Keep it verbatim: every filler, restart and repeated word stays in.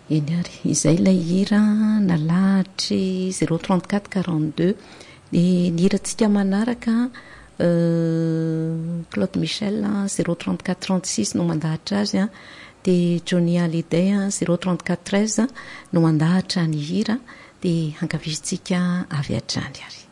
eny ary izay ilay hira nalahatry zéro trente-quatre quarante-deux de ny hirantsika manaraka Claude Michel zéro trente-quatre trente-six no mandahatra azy a de Johnny Hallyday zéro trente-quatre treize no mandahatra ny hira de ankavizitsika avy hatrany ary